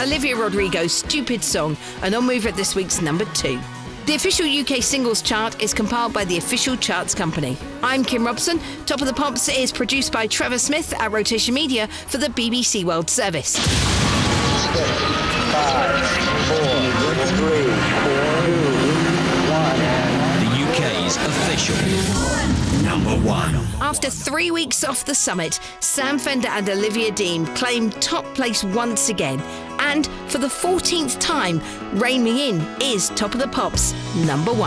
Olivia Rodrigo's Stupid Song, an on-mover at this week's number 2. The official UK singles chart is compiled by the Official Charts Company. I'm Kim Robson. Top of the Pops is produced by Trevor Smith at Rotation Media for the BBC World Service. 6, 5, 4, 3, 2, 1. The UK's official number 1. After 3 weeks off the summit, Sam Fender and Olivia Dean claimed top place once again. And for the 14th time, Rain Me In is Top of the Pops number 1.